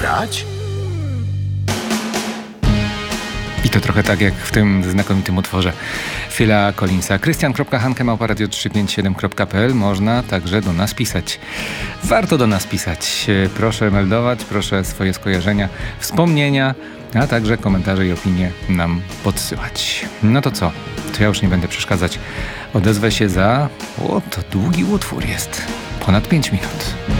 grać? I to trochę tak jak w tym znakomitym utworze Phila Collinsa. Krystian.hanke@radio357.pl. Można także do nas pisać. Warto do nas pisać. Proszę meldować, proszę swoje skojarzenia, wspomnienia, a także komentarze i opinie nam podsyłać. No to co? To ja już nie będę przeszkadzać. Odezwę się za... O, to długi utwór jest. Ponad 5 minut.